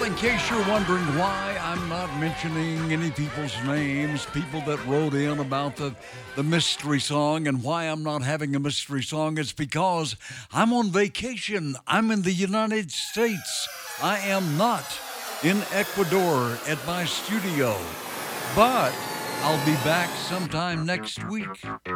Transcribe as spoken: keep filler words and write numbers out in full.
Well, in case you're wondering why I'm not mentioning any people's names, people that wrote in about the, the mystery song and why I'm not having a mystery song, it's because I'm on vacation. I'm in the United States. I am not in Ecuador at my studio, but I'll be back sometime next week.